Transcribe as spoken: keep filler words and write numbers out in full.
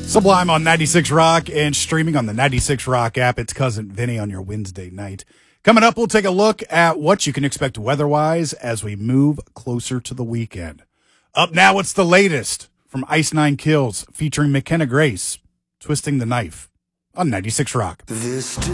Sublime on ninety-six Rock and streaming on the ninety-six Rock app. It's Cousin Vinny on your Wednesday night. Coming up, we'll take a look at what you can expect weather-wise as we move closer to the weekend. Up now, it's the latest from Ice Nine Kills featuring McKenna Grace, Twisting the Knife on ninety-six Rock. This